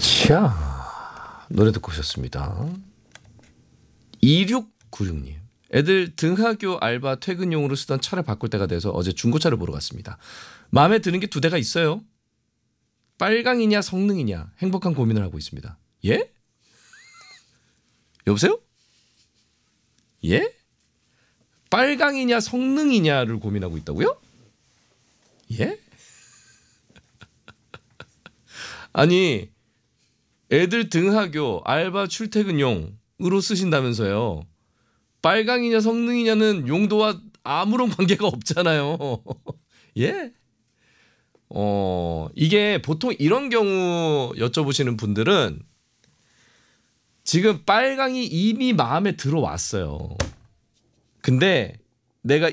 자, 노래 듣고 오셨습니다. 2696님. 애들 등하교 알바 퇴근용으로 쓰던 차를 바꿀 때가 돼서 어제 중고차를 보러 갔습니다. 마음에 드는 게 두 대가 있어요. 빨강이냐 성능이냐 행복한 고민을 하고 있습니다. 예? 여보세요? 예? 빨강이냐 성능이냐를 고민하고 있다고요? 예? 아니 애들 등하교 알바 출퇴근용으로 쓰신다면서요. 빨강이냐 성능이냐는 용도와 아무런 관계가 없잖아요. 예? 이게 보통 이런 경우 여쭤보시는 분들은 지금 빨강이 이미 마음에 들어왔어요. 근데 내가